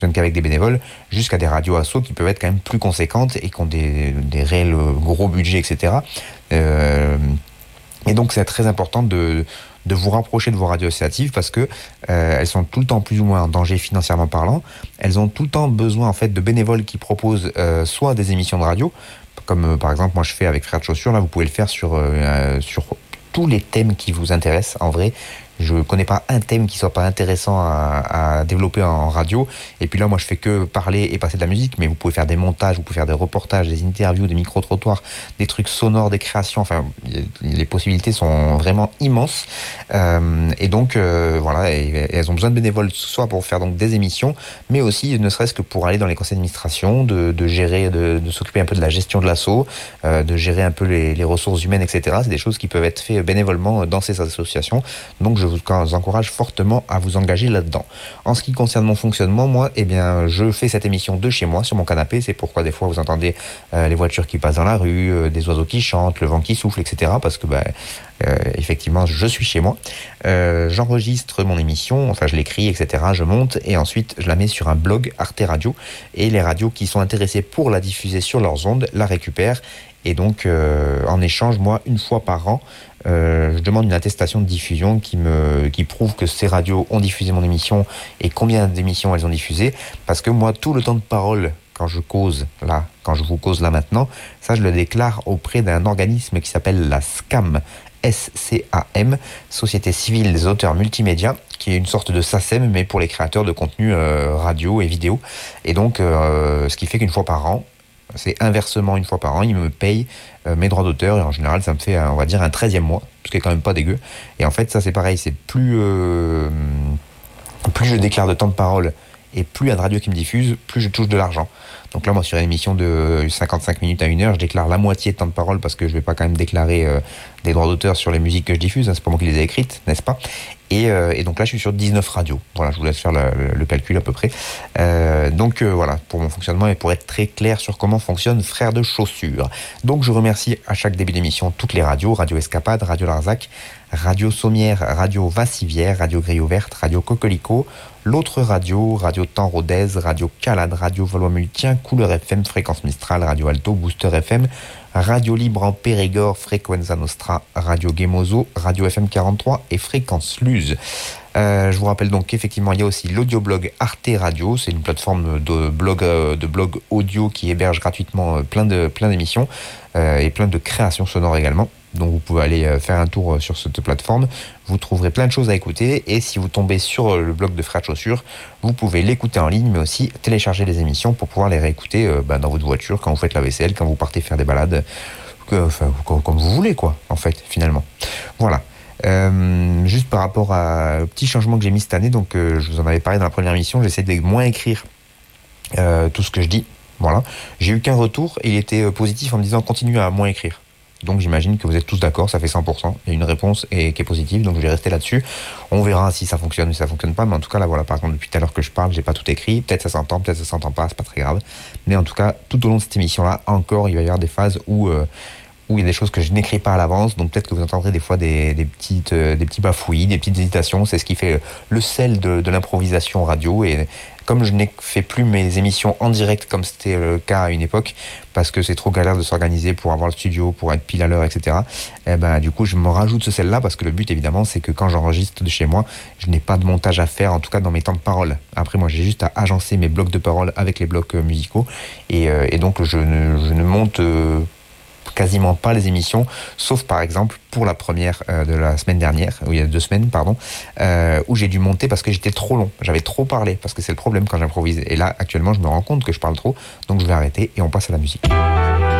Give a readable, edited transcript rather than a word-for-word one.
qu'avec des bénévoles, jusqu'à des radios assos qui peuvent être quand même plus conséquentes et qui ont des réels gros budgets, etc. Et donc c'est très important de vous rapprocher de vos radios associatives parce que elles sont tout le temps plus ou moins en danger financièrement parlant. Elles ont tout le temps besoin en fait de bénévoles qui proposent soit des émissions de radio, comme par exemple moi je fais avec Frères de Chaussures. Là vous pouvez le faire sur tous les thèmes qui vous intéressent en vrai. Je ne connais pas un thème qui soit pas intéressant à développer en radio. Et puis là, moi, je fais que parler et passer de la musique, mais vous pouvez faire des montages, vous pouvez faire des reportages, des interviews, des micro-trottoirs, des trucs sonores, des créations. Enfin, les possibilités sont vraiment immenses. Et donc, voilà, et elles ont besoin de bénévoles, soit pour faire donc des émissions, mais aussi, ne serait-ce que pour aller dans les conseils d'administration, de gérer, de s'occuper un peu de la gestion de l'asso, de gérer un peu les ressources humaines, etc. C'est des choses qui peuvent être faites bénévolement dans ces associations. Donc, je vous encourage fortement à vous engager là-dedans. En ce qui concerne mon fonctionnement, moi, eh bien, je fais cette émission de chez moi, sur mon canapé. C'est pourquoi des fois vous entendez les voitures qui passent dans la rue, des oiseaux qui chantent, le vent qui souffle, etc. Parce que, effectivement, je suis chez moi. J'enregistre mon émission, enfin, je l'écris, etc. Je monte et ensuite je la mets sur un blog Arte Radio. Et les radios qui sont intéressées pour la diffuser sur leurs ondes la récupèrent. Et donc, en échange, moi, une fois par an, je demande une attestation de diffusion qui prouve que ces radios ont diffusé mon émission et combien d'émissions elles ont diffusé. Parce que moi, tout le temps de parole, quand je vous cause là maintenant, ça, je le déclare auprès d'un organisme qui s'appelle la SCAM, SCAM, Société Civile des Auteurs Multimédia, qui est une sorte de SACEM, mais pour les créateurs de contenu radio et vidéo. Et donc, ce qui fait qu'une fois par an, c'est inversement une fois par an, ils me payent mes droits d'auteur et en général ça me fait on va dire un 13e mois, ce qui est quand même pas dégueu. Et en fait ça c'est pareil, c'est plus je déclare de temps de parole et plus il y a de radio qui me diffuse, plus je touche de l'argent. Donc là moi sur une émission de 55 minutes à 1 heure, je déclare la moitié de temps de parole parce que je vais pas quand même déclarer des droits d'auteur sur les musiques que je diffuse, hein, c'est pas moi qui les ai écrites, n'est-ce pas ? Et donc là, je suis sur 19 radios. Voilà, je vous laisse faire le calcul à peu près. Donc voilà, pour mon fonctionnement et pour être très clair sur comment fonctionne Frères de Chaussures. Donc je remercie à chaque début d'émission toutes les radios, Radio Escapade, Radio Larzac, Radio Sommière, Radio Vassivière, Radio Grille Ouverte, Radio Coquelicot, l'autre radio, Radio Temps Rodez, Radio Calade, Radio Valois-Multien, Couleur FM, Fréquence Mistral, Radio Alto, Booster FM, Radio Libre en Périgord, Frequenza Nostra, Radio Gemozo, Radio FM 43 et Fréquence Luz. Je vous rappelle donc qu'effectivement, il y a aussi l'audioblog Arte Radio. C'est une plateforme de blog audio qui héberge gratuitement plein d'émissions et plein de créations sonores également. Donc vous pouvez aller faire un tour sur cette plateforme. Vous trouverez plein de choses à écouter. Et si vous tombez sur le blog de Frères de Chaussures, vous pouvez l'écouter en ligne, mais aussi télécharger les émissions pour pouvoir les réécouter dans votre voiture, quand vous faites la vaisselle, quand vous partez faire des balades, comme vous voulez, quoi, en fait, finalement. Voilà. Juste par rapport au petit changement que j'ai mis cette année, donc je vous en avais parlé dans la première émission, j'essaie de moins écrire tout ce que je dis. Voilà. J'ai eu qu'un retour et il était positif en me disant continue à moins écrire. Donc j'imagine que vous êtes tous d'accord, ça fait 100%. Il y a une réponse qui est positive, donc je vais rester là-dessus. On verra si ça fonctionne ou si ça fonctionne pas, mais en tout cas là voilà, par exemple depuis tout à l'heure que je parle, j'ai pas tout écrit, peut-être ça s'entend, peut-être ça s'entend pas, c'est pas très grave. Mais en tout cas, tout au long de cette émission-là, encore, il va y avoir des phases où il y a des choses que je n'écris pas à l'avance, donc peut-être que vous entendrez des fois des petits bafouillis, des petites hésitations. C'est ce qui fait le sel de l'improvisation radio. Et comme je n'ai fait plus mes émissions en direct comme c'était le cas à une époque, parce que c'est trop galère de s'organiser pour avoir le studio, pour être pile à l'heure, etc. Et du coup, je me rajoute ce sel-là parce que le but, évidemment, c'est que quand j'enregistre de chez moi, je n'ai pas de montage à faire, en tout cas dans mes temps de parole. Après, moi, j'ai juste à agencer mes blocs de parole avec les blocs musicaux. Et donc, je ne monte quasiment pas les émissions, sauf par exemple pour la première de la semaine dernière, il y a 2 semaines, pardon, où j'ai dû monter parce que j'étais trop long, j'avais trop parlé, parce que c'est le problème quand j'improvise. Et là, actuellement, je me rends compte que je parle trop, donc je vais arrêter et on passe à la musique.